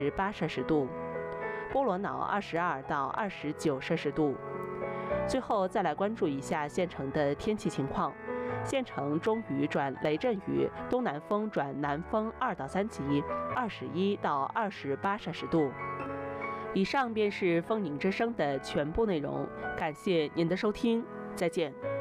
8摄氏度，波罗瑙22到29摄氏度。最后再来关注一下县城的天气情况。县城中雨转雷阵雨，东南风转南风2到3级，21到28摄氏度。以上便是风宁之声的全部内容，感谢您的收听，再见。